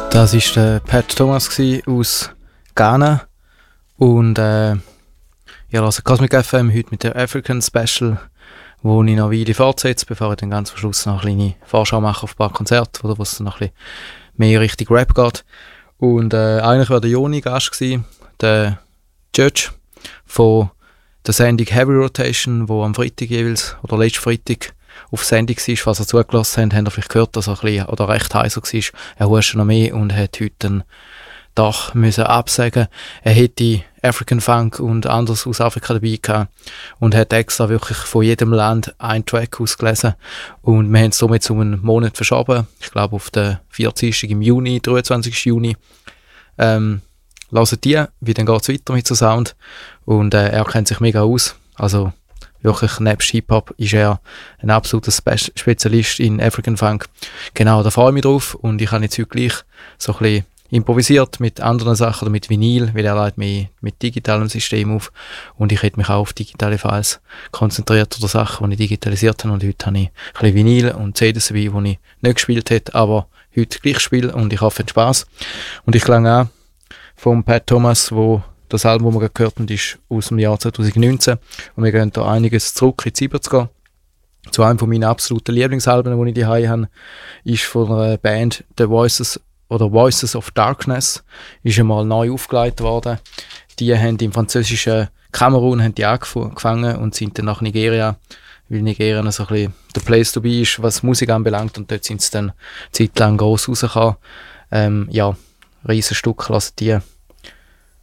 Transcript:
Das war der Pat Thomas aus Ghana. Und ich höre Cosmic FM heute mit der African Special, wo ich noch eine Weile fortsetze, bevor ich dann ganz am Schluss noch eine kleine Vorschau mache auf ein paar Konzerte, wo es noch ein bisschen mehr Richtung Rap geht. Und eigentlich war der Joni Gast gewesen, der Judge von der Sendung Heavy Rotation, wo am Freitag jeweils, oder letzten Freitag, auf Sendung war. Falls ihr zugelassen habt, habt ihr vielleicht gehört, dass er ein bisschen, oder recht heiser war. Er huschte noch mehr und hat heute einen Tag müssen absagen. Er hätte African Funk und anderes aus Afrika dabei gehabt und hat extra wirklich von jedem Land einen Track ausgelesen. Und wir haben es somit um einen Monat verschoben. Ich glaube auf den 14. im Juni, 23. Juni. Hören die, wie dann geht es weiter mit so Sound. Und er kennt sich mega aus. Also wirklich, nebst Hip-Hop ist er ein absoluter Spezialist in African Funk. Genau, da freue ich mich drauf. Und ich habe jetzt heute gleich so ein bisschen improvisiert mit anderen Sachen oder mit Vinyl, weil er leitet mehr mit digitalem System auf. Und ich hätte mich auch auf digitale Files konzentriert oder Sachen, die ich digitalisiert habe. Und heute habe ich ein bisschen Vinyl und CDs dabei, die ich nicht gespielt hätte, aber heute gleich spiele. Und ich hoffe, es Spaß. Und ich klang auch vom Pat Thomas, wo das Album, das wir gerade gehört haben, ist aus dem Jahr 2019. Und wir gehen da einiges zurück in die 70er. Zu einem von meinen absoluten Lieblingsalben, die ich daheim habe, ist von einer Band The Voices oder Voices of Darkness. Ist einmal neu aufgelegt worden. Die haben im französischen Kamerun haben die angefangen und sind dann nach Nigeria, weil Nigeria so ein bisschen der Place to be ist, was Musik anbelangt. Und dort sind sie dann zeitlang gross rausgekommen. Ja, Riesenstück lassen die